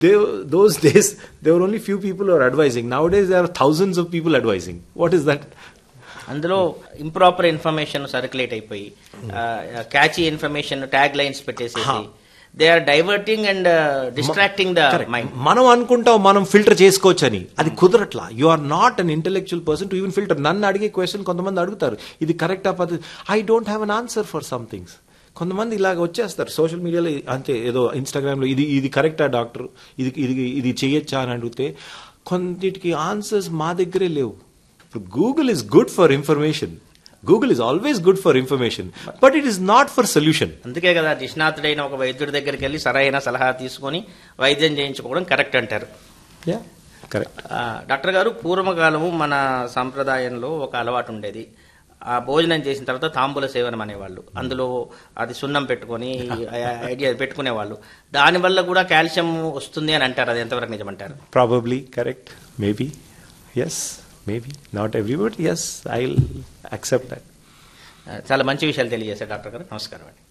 Those days, there were only few people who were advising. Nowadays, there are thousands of people advising. What is that? అందులో improper information circulate అయిపోయి catchy information tag lines పెట్టేసేసి they are diverting and distracting the mind. మనం అనుకుంటాం మనం filter చేసుకోవచ్చు అని, అది కుదరట్లా. You are not an intellectual person to even filter. నన్ను అడిగే క్వశ్చన్ కొంతమంది అడుగుతారు, ఇది కరెక్టా పద్ధతి. I don't have an answer for some things. కొంతమంది ఇలాగ వచ్చేస్తారు సోషల్ మీడియాలో, అంతే ఏదో ఇన్స్టాగ్రామ్లో ఇది కరెక్టా డాక్టర్, ఇది చేయొచ్చా అని అడిగితే కొన్నిటికి ఆన్సర్స్ మా దగ్గరే లేవు. ఇప్పుడు Google is good for information, Google is always good for information, but it is not for solution. అందుకే కదా నిష్ణాతుడైన ఒక వైద్యుడి దగ్గరికి వెళ్ళి సరైన సలహా తీసుకొని వైద్యం చేయించుకోవడం కరెక్ట్ అంటారు. కరెక్ట్. డాక్టర్ గారు, పూర్వకాలము మన సంప్రదాయంలో ఒక అలవాటు ఉండేది. ఆ భోజనం చేసిన తర్వాత తాంబూల సేవనం అనేవాళ్ళు. అందులో అది సున్నం పెట్టుకొని ఐడియా పెట్టుకునేవాళ్ళు. దానివల్ల కూడా కాల్షియం వస్తుంది అని అంటారు. అది ఎంతవరకు నిజమంటారు? Probably correct, maybe, yes, maybe, not everybody, yes, I will accept that. చాలా మంచి విషయాలు తెలియజేశారు డాక్టర్ గారు. నమస్కారం అండి.